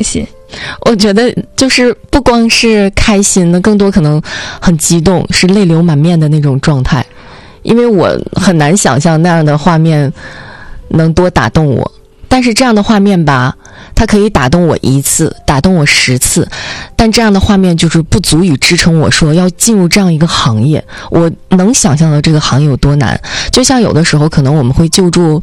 心。 我觉得就是不光是开心的，更多可能很激动，是泪流满面的那种状态。因为我很难想象那样的画面能多打动我，但是这样的画面吧，它可以打动我1次，打动我10次，但这样的画面就是不足以支撑我说要进入这样一个行业。我能想象到这个行业有多难，就像有的时候可能我们会救助